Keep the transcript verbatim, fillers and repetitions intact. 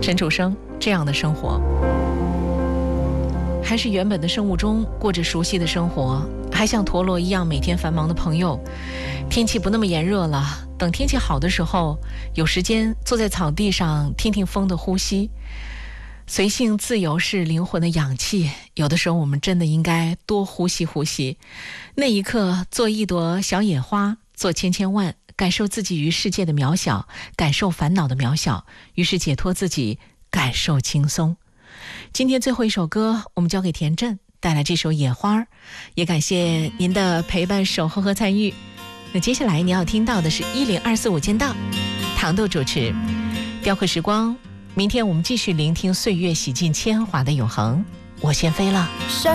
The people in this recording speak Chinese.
陈楚生这样的生活，还是原本的生物钟过着熟悉的生活，还像陀螺一样每天繁忙的朋友。天气不那么炎热了，等天气好的时候，有时间坐在草地上听听风的呼吸。随性自由是灵魂的氧气，有的时候我们真的应该多呼吸呼吸。那一刻，做一朵小野花，做千千万，感受自己于世界的渺小，感受烦恼的渺小，于是解脱自己，感受轻松。今天最后一首歌，我们交给田震带来这首《野花》，也感谢您的陪伴、守候和参与。那接下来你要听到的是一零二四五间道，糖豆主持，雕刻时光。明天我们继续聆听岁月洗尽铅华的永恒。我先飞了。